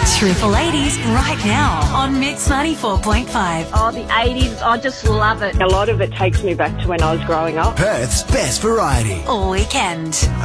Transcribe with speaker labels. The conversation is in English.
Speaker 1: Triple 80s right now on Mix 94.5.
Speaker 2: Oh, the 80s, I just love it.
Speaker 3: A lot of it takes me back to when I was growing up.
Speaker 4: Perth's best variety.
Speaker 1: All weekend.